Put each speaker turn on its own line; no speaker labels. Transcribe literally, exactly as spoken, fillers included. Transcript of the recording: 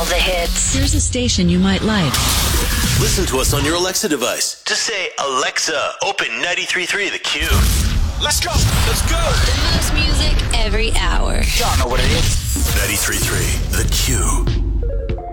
all the hits.
Here's a station you might like.
Listen to us on your Alexa device. Just say, Alexa, open ninety-three point three The Q.
Let's go. Let's go.
The most music every hour.
Y'all know what it is.
ninety-three point three The Q.